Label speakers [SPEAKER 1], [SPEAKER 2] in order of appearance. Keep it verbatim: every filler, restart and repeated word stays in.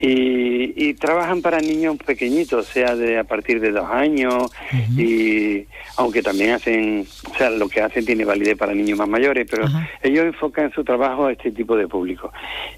[SPEAKER 1] Y, y trabajan para niños pequeñitos, o sea, de a partir de dos años, uh-huh. y aunque también hacen, o sea, lo que hacen tiene validez para niños más mayores, pero uh-huh. ellos enfocan su trabajo a este tipo de público.